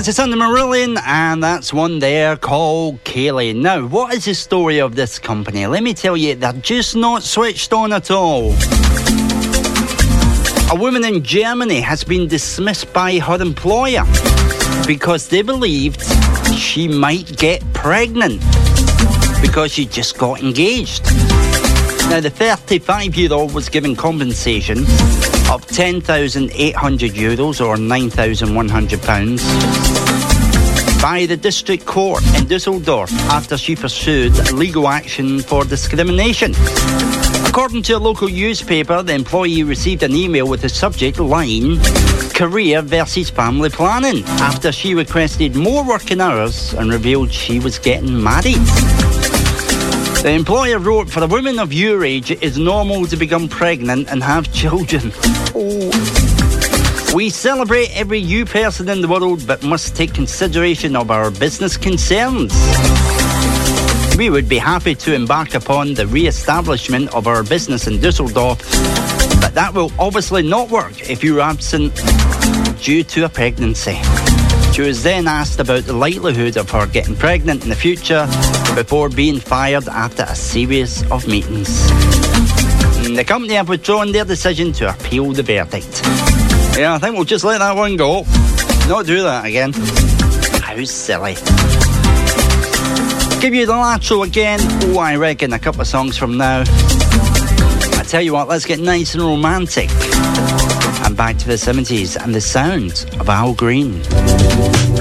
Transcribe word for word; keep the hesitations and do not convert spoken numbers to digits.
That's a Sunday Marillion, and that's one there called Kaylee. Now, what is the story of this company? Let me tell you, they're just not switched on at all. A woman in Germany has been dismissed by her employer because they believed she might get pregnant because she just got engaged. Now, the thirty-five-year-old was given compensation of ten thousand eight hundred euros or nine thousand one hundred pounds by the district court in Dusseldorf after she pursued legal action for discrimination. According to a local newspaper, the employee received an email with the subject line, career versus family planning, after she requested more working hours and revealed she was getting married. The employer wrote, for a woman of your age, it is normal to become pregnant and have children. Oh. We celebrate every new person in the world, but must take consideration of our business concerns. We would be happy to embark upon the re-establishment of our business in Dusseldorf, but that will obviously not work if you're absent due to a pregnancy. She was then asked about the likelihood of her getting pregnant in the future before being fired after a series of meetings. The company have withdrawn their decision to appeal the verdict. Yeah, I think we'll just let that one go. Not do that again. How silly. Give you the Lateral again. Oh, I reckon a couple of songs from now. I tell you what, let's get nice and romantic. And back to the seventies and the sound of Al Green.